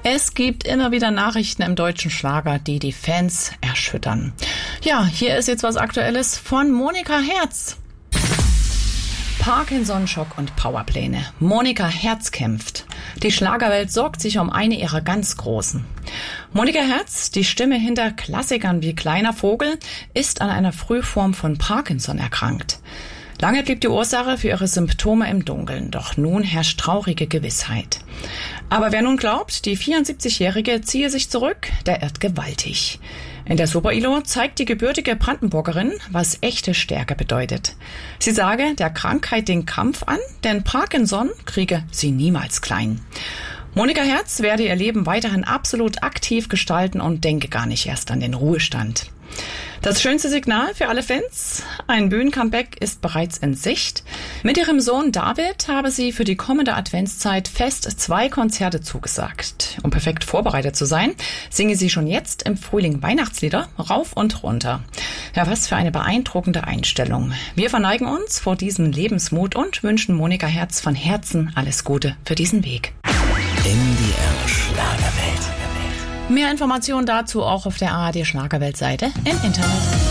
Es gibt immer wieder Nachrichten im deutschen Schlager, die die Fans erschüttern. Ja, hier ist jetzt was Aktuelles von Monika Herz. Parkinson-Schock und Powerpläne. Monika Herz kämpft. Die Schlagerwelt sorgt sich um eine ihrer ganz Großen. Monika Herz, die Stimme hinter Klassikern wie Kleiner Vogel, ist an einer Frühform von Parkinson erkrankt. Lange blieb die Ursache für ihre Symptome im Dunkeln, doch nun herrscht traurige Gewissheit. Aber wer nun glaubt, die 74-Jährige ziehe sich zurück, der irrt gewaltig. In der Super-ILO zeigt die gebürtige Brandenburgerin, was echte Stärke bedeutet. Sie sage der Krankheit den Kampf an, denn Parkinson kriege sie niemals klein. Monika Herz werde ihr Leben weiterhin absolut aktiv gestalten und denke gar nicht erst an den Ruhestand. Das schönste Signal für alle Fans: ein Bühnencomeback ist bereits in Sicht. Mit ihrem Sohn David habe sie für die kommende Adventszeit fest 2 Konzerte zugesagt. Um perfekt vorbereitet zu sein, singe sie schon jetzt im Frühling Weihnachtslieder rauf und runter. Ja, was für eine beeindruckende Einstellung. Wir verneigen uns vor diesem Lebensmut und wünschen Monika Herz von Herzen alles Gute für diesen Weg. MDR Schlagerwelt. Mehr Informationen dazu auch auf der ARD Schlagerwelt-Seite im Internet.